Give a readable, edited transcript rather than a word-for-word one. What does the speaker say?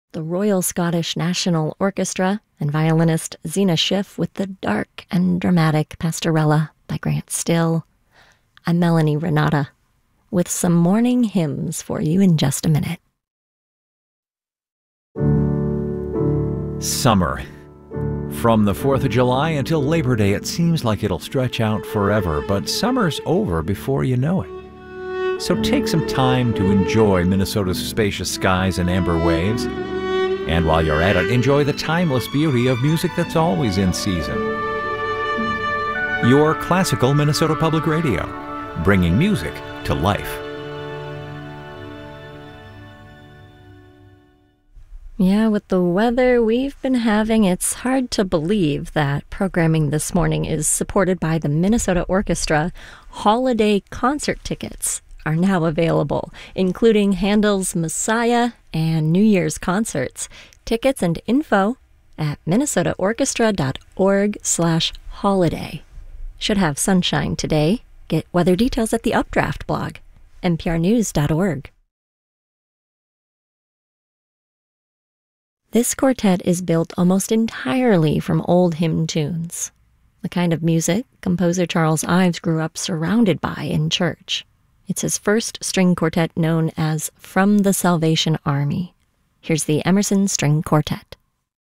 the Royal Scottish National Orchestra and violinist Zena Schiff with the dark and dramatic Pastorella by Grant Still. I'm Melanie Renata with some morning hymns for you in just a minute. Summer. From the 4th of July until Labor Day, it seems like it'll stretch out forever, but summer's over before you know it. So take some time to enjoy Minnesota's spacious skies and amber waves. And while you're at it, enjoy the timeless beauty of music that's always in season. Your classical Minnesota Public Radio, bringing music to life. Yeah, with the weather we've been having, it's hard to believe that programming this morning is supported by the Minnesota Orchestra. Holiday concert tickets are now available, including Handel's Messiah and New Year's concerts. Tickets and info at minnesotaorchestra.org/holiday. Should have sunshine today. Get weather details at the Updraft blog, nprnews.org. This quartet is built almost entirely from old hymn tunes, the kind of music composer Charles Ives grew up surrounded by in church. It's his first string quartet known as From the Salvation Army. Here's the Emerson String Quartet.